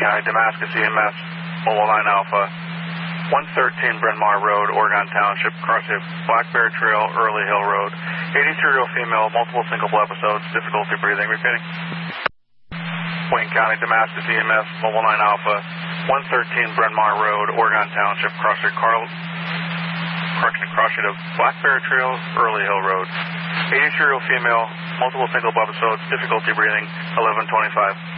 County, Damascus EMS, Mobile 9 Alpha, 113 Bryn Mawr Road, Oregon Township, crossing Black Bear Trail, Early Hill Road. 83-year-old female, multiple single episodes, difficulty breathing. Repeating. Wayne County, Damascus EMS, Mobile 9 Alpha, 113 Bryn Mawr Road, Oregon Township, crossing to Black Bear Trail, Early Hill Road. 83-year-old female, multiple single episodes, difficulty breathing, 1125.